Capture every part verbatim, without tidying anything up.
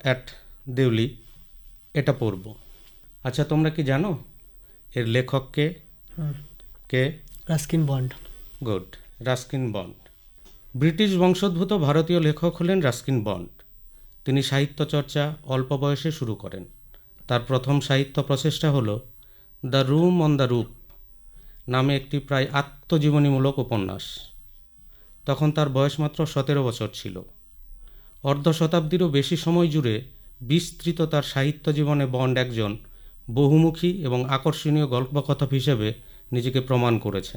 At Deuli এটা পড়ব। আচ্ছা, তোমরা কি জানো এর লেখক কে? কে? Ruskin bond. Good, Ruskin bond. British বংশোদ্ভূত ভারতীয় লেখক হলেন রাস্কিন বন্ড। তিনি সাহিত্য চর্চা অল্প বয়সে শুরু করেন। তার প্রথম সাহিত্য প্রচেষ্টা হল the room on the roof নামে একটি প্রায় আত্মজীবনীমূলক উপন্যাস। তখন তার বয়স মাত্র সতেরো বছর ছিল। অর্ধ শতাব্দীরও বেশি সময় জুড়ে বিস্তৃত তার সাহিত্য জীবনে বন্ড একজন বহুমুখী এবং আকর্ষণীয় গল্পকথক হিসেবে নিজেকে প্রমাণ করেছেন।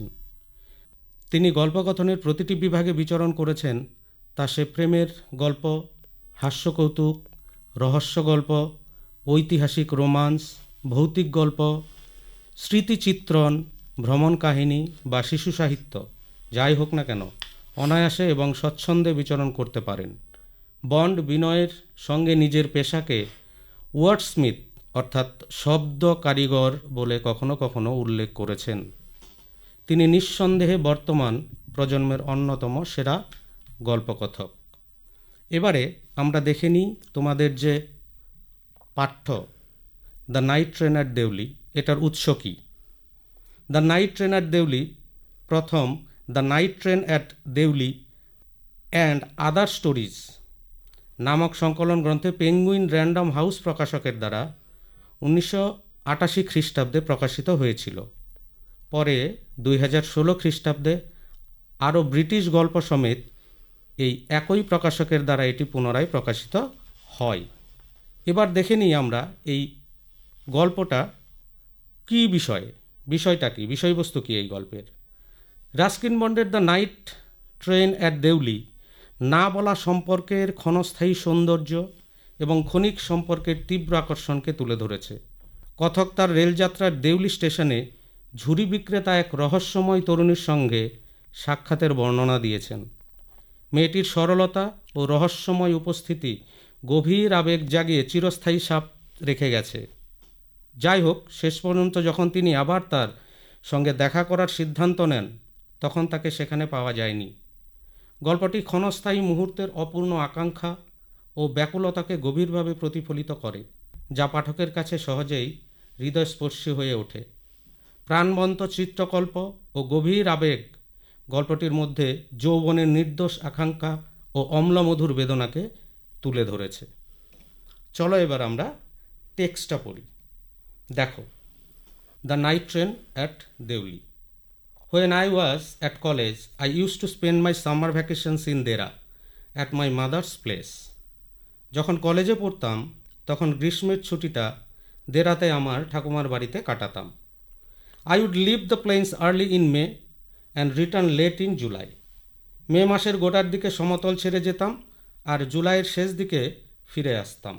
তিনি গল্পকথনের প্রতিটি বিভাগে বিচরণ করেছেন। তা সে প্রেমের গল্প, হাস্যকৌতুক, রহস্য গল্প, ঐতিহাসিক রোমান্স, ভৌতিক গল্প, স্মৃতিচিত্রণ, ভ্রমণ কাহিনী বা শিশু সাহিত্য, যাই হোক না কেন অনায়াসে এবং স্বচ্ছন্দে বিচরণ করতে পারেন। বন্ড বিনয়ের সঙ্গে নিজের পেশাকে ওয়ার্ডস্মিথ অর্থাৎ শব্দ কারিগর বলে কখনো কখনো উল্লেখ করেছেন। তিনি নিঃসন্দেহে বর্তমান প্রজন্মের অন্যতম সেরা গল্পকথক। এবারে আমরা দেখে নিই তোমাদের যে পাঠ্য the night train at Deuli, এটার উৎস কী। The night train at Deuli প্রথম the night train at Deuli and other stories নামক সংকলন গ্রন্থে পেঙ্গুইন র্যান্ডম হাউস প্রকাশকের দ্বারা উনিশশো আটাশি খ্রিস্টাব্দে প্রকাশিত হয়েছিল। পরে দুই হাজার ষোলো খ্রিস্টাব্দে আরও ব্রিটিশ গল্প সমেত এই একই প্রকাশকের দ্বারা এটি পুনরায় প্রকাশিত হয়। এবার দেখে নিই আমরা এই গল্পটা কী বিষয়ে, বিষয়টা কী, বিষয়বস্তু কী এই গল্পের। রাস্কিন বন্ডের the night train at Deuli না বলা সম্পর্কের ক্ষণস্থায়ী সৌন্দর্য এবং ক্ষণিক সম্পর্কের তীব্র আকর্ষণকে তুলে ধরেছে। কথক তার রেলযাত্রার দেউলি স্টেশনে ঝুড়ি বিক্রেতা এক রহস্যময় তরুণীর সঙ্গে সাক্ষাতের বর্ণনা দিয়েছেন। মেয়েটির সরলতা ও রহস্যময় উপস্থিতি গভীর আবেগ জাগিয়ে চিরস্থায়ী ছাপ রেখে গেছে। যাই হোক, শেষ পর্যন্ত যখন তিনি আবার তার সঙ্গে দেখা করার সিদ্ধান্ত নেন তখন তাকে সেখানে পাওয়া যায়নি। গল্পটি ক্ষণস্থায়ী মুহূর্তের অপূর্ণ আকাঙ্ক্ষা ও ব্যাকুলতাকে গভীরভাবে প্রতিফলিত করে, যা পাঠকের কাছে সহজেই হৃদয়স্পর্শী হয়ে ওঠে। প্রাণবন্ত চিত্রকল্প ও গভীর আবেগ গল্পটির মধ্যে যৌবনের নির্দোষ আকাঙ্ক্ষা ও অম্লমধুর বেদনাকে তুলে ধরেছে। চলো এবার আমরা টেক্সটটা পড়ি। দেখো, the night train at Deuli. When I was at college, I used to spend my summer vacations in Dera, at my mother's place. যখন কলেজে পড়তাম তখন গ্রীষ্মের ছুটিটা দেরাতে আমার ঠাকুমার বাড়িতে কাটাতাম। I would leave the plains early in May and return late in July. মে মাসের গোটার দিকে সমতল ছেড়ে যেতাম আর জুলাইয়ের শেষ দিকে ফিরে আসতাম।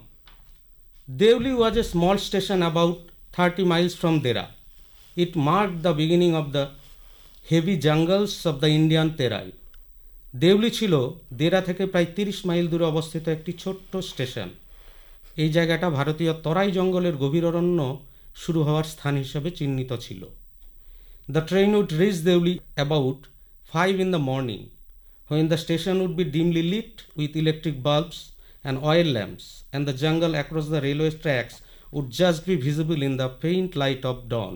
Deuli was a small station about thirty miles from Dera. It marked the beginning of the heavy জাঙ্গলস of the Indian তেরাই। Deuli ছিল দেরা থেকে প্রায় তিরিশ মাইল দূরে অবস্থিত একটি ছোট্ট স্টেশন। এই জায়গাটা ভারতীয় তরাই জঙ্গলের গভীর অরণ্য শুরু হওয়ার স্থান হিসেবে চিহ্নিত ছিল। The train would reach Deuli about five in the morning, when the station would be dimly lit with electric bulbs and oil lamps and the jungle across the railway tracks would just be visible in the faint light of dawn.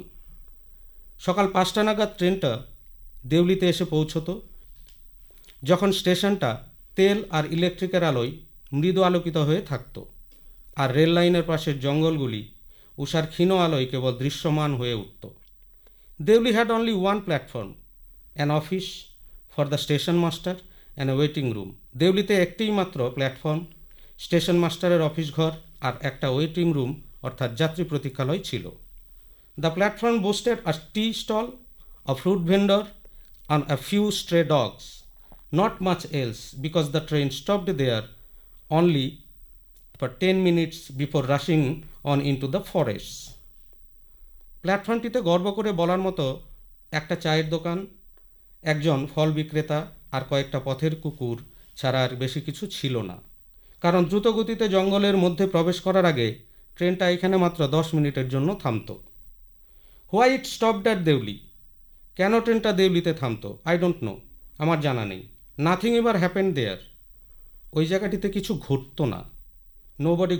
সকাল পাঁচটা নাগাদ ট্রেনটা দেউলিতে এসে পৌঁছত, যখন স্টেশনটা তেল আর ইলেকট্রিকের আলোয় মৃদু আলোকিত হয়ে থাকত আর রেল লাইনের পাশের জঙ্গলগুলি উষার ক্ষীণ আলোয় কেবল দৃশ্যমান হয়ে উঠত। Deuli had only one platform, an office for the station master and a waiting room. দেউলিতে একটিই মাত্র প্ল্যাটফর্ম, স্টেশন মাস্টারের অফিস ঘর আর একটা ওয়েটিং রুম অর্থাৎ যাত্রী প্রতীক্ষালয় ছিল। The platform boasted a tea stall, a fruit vendor, and a few stray dogs. Not much else, because the train stopped there only for ten minutes before rushing on into the forests. প্ল্যাটফর্মটিতে গর্ব করে বলার মতো একটা চায়ের দোকান, একজন ফল বিক্রেতা আর কয়েকটা পথের কুকুর ছাড়া আর বেশি কিছু ছিল না, কারণ দ্রুতগতিতে জঙ্গলের মধ্যে প্রবেশ করার আগে ট্রেনটা এখানে মাত্র দশ মিনিটের জন্য থামত। Why it stopped at Deuli, কেন ট্রেনটা দেউলিতে থামতো? আই ডোন্ট নো, আমার জানা নেই। নাথিং এভার হ্যাপেন্ড দেয়ার, ওই জায়গাটিতে কিছু ঘটতো না। No body